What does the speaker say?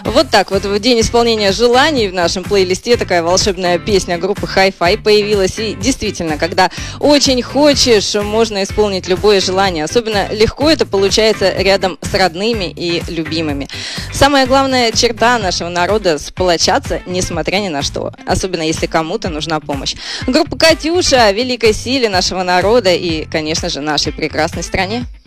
Вот так вот в день исполнения желаний в нашем плейлисте такая волшебная песня группы Hi-Fi появилась. И действительно, когда очень хочешь, можно исполнить любое желание. Особенно легко это получается рядом с родными и любимыми. Самая главная черта нашего народа – сплочаться, несмотря ни на что. Особенно если кому-то нужна помощь. Группа «Катюша» о великой силе нашего народа и, конечно же, нашей прекрасной стране.